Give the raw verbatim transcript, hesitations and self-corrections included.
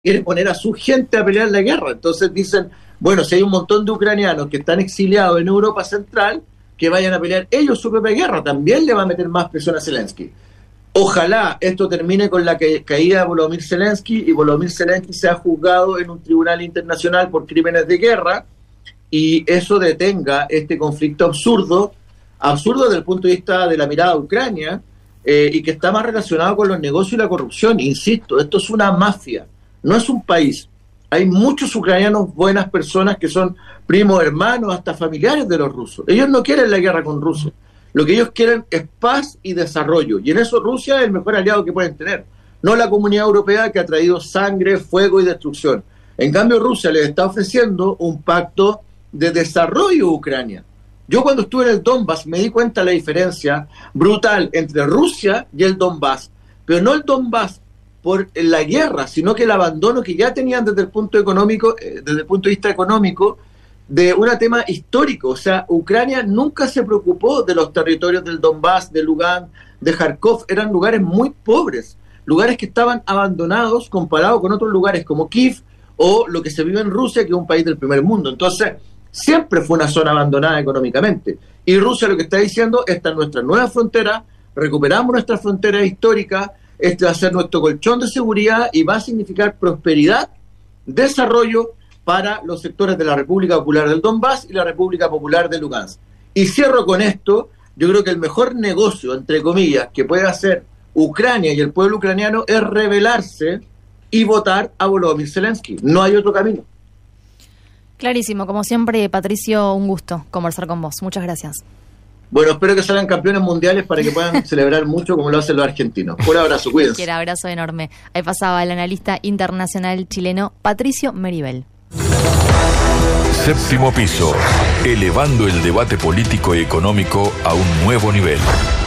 quiere poner a su gente a pelear la guerra. Entonces dicen, bueno, si hay un montón de ucranianos que están exiliados en Europa Central, que vayan a pelear ellos su propia guerra, también le va a meter más presión a Zelensky. Ojalá esto termine con la ca- caída de Volodymyr Zelensky y Volodymyr Zelensky sea juzgado en un tribunal internacional por crímenes de guerra y eso detenga este conflicto absurdo, absurdo desde el punto de vista de la mirada a Ucrania, eh, y que está más relacionado con los negocios y la corrupción. Insisto, esto es una mafia, no es un país. Hay muchos ucranianos, buenas personas que son primos, hermanos, hasta familiares de los rusos. Ellos no quieren la guerra con Rusia. Lo que ellos quieren es paz y desarrollo. Y en eso Rusia es el mejor aliado que pueden tener. No la Comunidad Europea, que ha traído sangre, fuego y destrucción. En cambio, Rusia les está ofreciendo un pacto de desarrollo a Ucrania. Yo cuando estuve en el Donbass me di cuenta de la diferencia brutal entre Rusia y el Donbass. Pero no el Donbass por la guerra, sino que el abandono que ya tenían desde el punto económico, eh, desde el punto de vista económico, de un tema histórico. O sea, Ucrania nunca se preocupó de los territorios del Donbass, de Lugansk, de Kharkov. Eran lugares muy pobres, lugares que estaban abandonados comparados con otros lugares como Kiev o lo que se vive en Rusia, que es un país del primer mundo. Entonces, siempre fue una zona abandonada económicamente. Y Rusia lo que está diciendo, esta es nuestra nueva frontera, recuperamos nuestra frontera histórica, este va a ser nuestro colchón de seguridad y va a significar prosperidad, desarrollo para los sectores de la República Popular del Donbass y la República Popular de Lugansk. Y cierro con esto, yo creo que el mejor negocio, entre comillas, que puede hacer Ucrania y el pueblo ucraniano es rebelarse y votar a Volodymyr Zelensky. No hay otro camino. Clarísimo, como siempre, Patricio, un gusto conversar con vos. Muchas gracias. Bueno, espero que salgan campeones mundiales para que puedan celebrar mucho como lo hacen los argentinos. Un abrazo, cuídense. Un abrazo enorme. Ahí pasaba el analista internacional chileno Patricio Meribel. Séptimo piso, elevando el debate político y económico a un nuevo nivel.